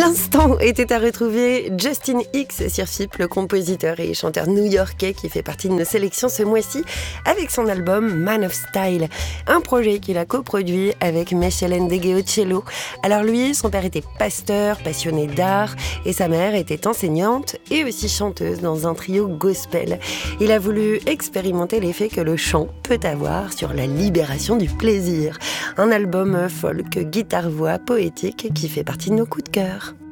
l'instant était à retrouver Justin Hicks sur FIP, le compositeur et chanteur new-yorkais qui fait partie de nos sélections ce mois-ci avec son album Man of Style, un projet qu'il a coproduit avec Michel Ndegeocello. Alors lui, son père était pasteur, passionné d'art, et sa mère était enseignante et aussi chanteuse dans un trio gospel. Il a voulu expérimenter l'effet que le chant peut avoir sur la libération du plaisir. Un album folk, guitare-voix, poétique qui fait partie de nos coups de cœur.